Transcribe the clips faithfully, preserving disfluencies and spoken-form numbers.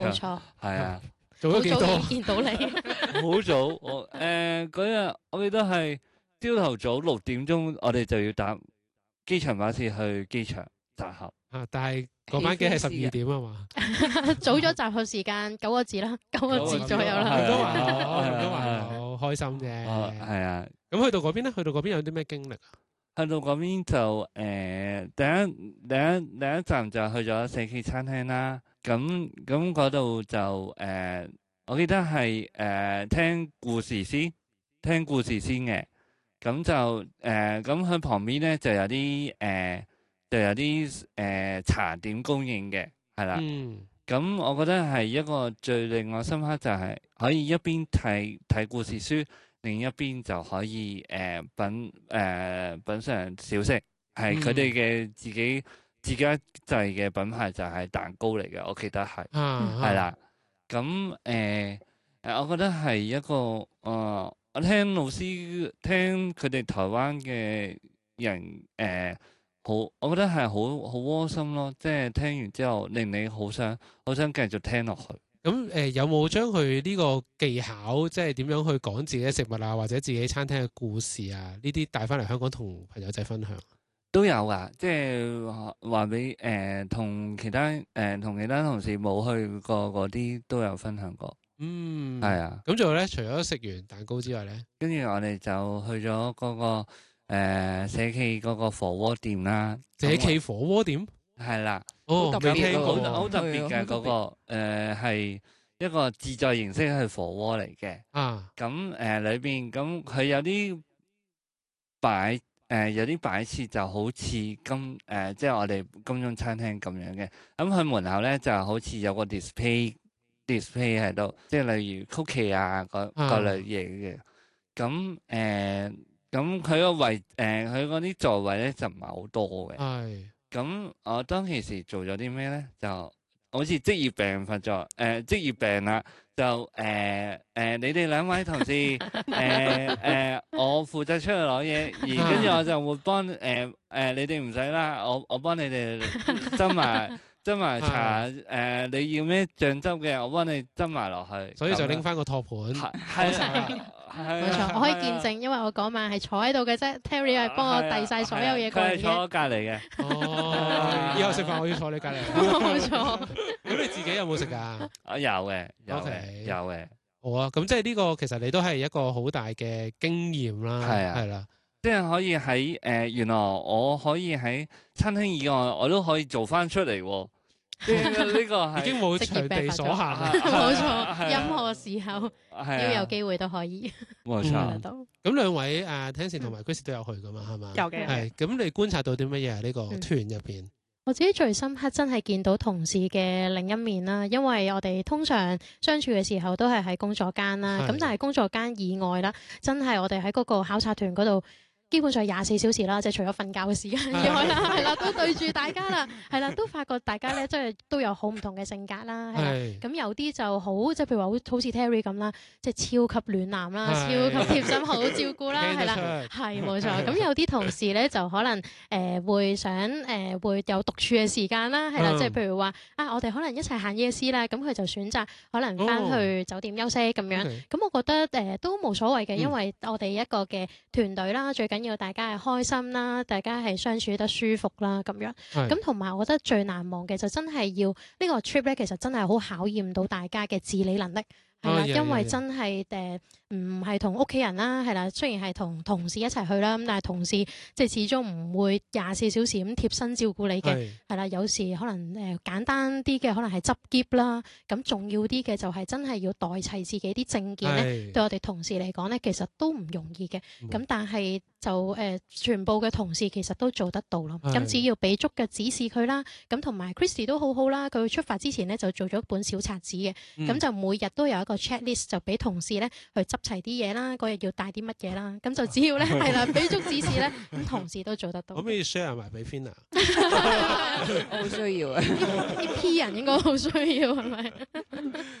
冇錯， 係啊， 做咗幾多？ 好早已見到你， 好早我誒嗰日我記得係朝頭早六點鐘，我哋就要搭機場巴士去機場集合。 啊！但係嗰班機係十二點啊嘛， 早咗集合時間九個字啦，九個字左右啦。 咁都還係啊好，咁都係啊還好，開心啫。 哦，係啊。 咁去到嗰邊咧，去到嗰邊有啲咩經歷啊？ 去到嗰邊就誒、呃、第一第一第一站就去咗四季餐廳啦。咁咁嗰度就誒、呃，我記得係誒、呃、聽故事先，聽故事先嘅。咁就誒咁佢旁邊咧就有啲誒、呃、就有啲誒、呃、茶點供應嘅，係啦。 嗯， 咁我覺得係一個最令我深刻就係可以一邊睇睇故事書，另一邊就可以誒、呃、品誒、呃、品嚐小食，係佢哋嘅自己自家製嘅品牌就係蛋糕嚟嘅，我記得係啊， 係啦。咁誒誒，我覺得係一個誒、呃，我聽老師聽佢哋台灣嘅人誒。呃好，我覺得係好好窩心咯，即係聽完之後令你好想好想繼續聽落去。 咁誒、呃、有冇將佢呢個技巧，即係點樣去講自己嘅食物啊，或者自己餐廳嘅故事啊，呢啲帶翻嚟香港同朋友仔分享？ 都有噶，即係話俾誒同其他誒同、呃、其他同事冇去過嗰啲都有分享過。 嗯， 係啊。 咁最後咧，除咗食完蛋糕之外咧， 跟住我哋就去咗嗰、那個誒社企嗰個火鍋店啦。 社企火鍋店係啦。 哦， 好特別未聽好過好特別嘅嗰個誒係一個自助形式係火鍋嚟嘅。 啊， 咁誒裏邊咁佢有啲擺誒、呃、有啲擺設就好似金誒、呃、即係我哋金鐘餐廳咁樣嘅。咁佢門口咧就好似有個 display display 喺度，即係例如曲奇啊嗰嗰類嘢嘅。咁誒咁佢個位誒佢嗰啲座位咧就唔係好多嘅。 係咁我當其時做咗啲咩咧？就好似職業病發作，誒、呃、職業病啦，就誒誒、呃呃、你哋兩位同事誒誒、呃呃、我負責出去攞嘢，而跟住我就會幫誒誒、呃、你哋唔使啦，我我幫你哋斟埋斟埋茶，誒、呃、你要咩醬汁嘅，我幫你斟埋落去， 所以就拎翻個托盤， 係係啊係冇錯，我可以見證，因為我嗰晚係坐喺度嘅啫，Terry 係幫我遞晒所有嘢過嚟嘅。 佢係坐我隔離嘅。 哦，以後食飯我要坐你隔離。 冇錯。 咁你自己有冇食㗎？ 啊有嘅，有嘅 OK 有嘅。 好啊，咁即係呢個其實你都係一個好大嘅經驗啦， 係啊係啦， 即係可以喺誒、呃，原來我可以喺餐廳以外，我都可以做翻出嚟喎。即係呢個係已經冇場地所限啦。 冇錯， 係啊任何時候係只要有啊， 機會都可以冇做得錯。 到。 咁兩位誒 Tansy 同埋 Chris 都有去㗎嘛，係嘛？ 有嘅係。咁你觀察到啲乜嘢啊？呢個嗯團入邊我自己最深刻真係見到同事嘅另一面啦，因為我哋通常相處嘅時候都係喺工作間啦， 係咁但係工作間以外啦，真係我哋喺嗰個考察團嗰度。基本上廿四小時啦，即係除咗瞓覺嘅時間以外啦，係啦，都對住大家啦，係啦，都發覺大家咧，即係都有好唔同嘅性格啦，係啦。 係咁有啲就好，即係譬如話好好似 Terry 咁啦，即係超級暖男啦，超係級貼心，好照顧啦， 聽得係啦， 出係冇錯。咁有啲同事咧就可能誒、呃、會想誒、呃、會有獨處嘅時間啦，係啦， 嗯即係譬如話啊，我哋可能一齊行夜市啦，咁佢就選擇可能翻去酒店休息咁樣。 OK 咁我覺得誒、呃、都冇所謂嘅， 嗯因為我哋一個嘅團隊啦，最緊要大家係開心啦，大家係相處得舒服啦咁樣。 係咁同埋我覺得最難忘嘅就真係要呢個 trip 咧，其實真係好考驗到大家嘅自理能力。係啦， 啊有有有因為真係誒唔係同屋企人啦，係啦，雖然係同同事一齊去啦，咁但係同事即係始終唔會廿四小時咁貼身照顧你嘅。 係係啦，有時可能誒、呃、簡單啲嘅可能係執篋啦，咁重要啲嘅就係真係要代齊自己啲證件咧。 係對我哋同事嚟講咧，其實都唔容易嘅。咁但係就誒、呃、全部嘅同事其實都做得到咯。咁係只要俾足嘅指示佢啦，咁同埋 Christy 都好好啦。佢出發之前咧就做咗一本小冊子嘅，咁、 嗯就每日都有一個 checklist 就俾同事咧去執齊啲嘢啦，嗰日要帶啲乜嘢啦。咁就只要咧係啦，俾足指示咧，咁同事都做得到可唔。可以 share 埋俾 Fina？ 我好需要啊！ 呢 P 人應該好需要係咪？ 咁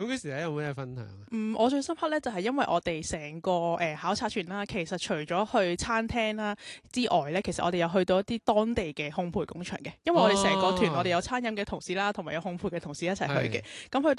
Chris 咧有冇咩分享啊？ 嗯，我最深刻咧就係因為我哋成個誒、呃、考察團啦，其實除咗去餐廳啦之外咧，其實我哋有去到一啲當地嘅烘焙工場嘅，因為我哋成個團、 哦我哋有餐飲嘅同事啦，同埋有烘焙嘅同事一齊去嘅係。 咁去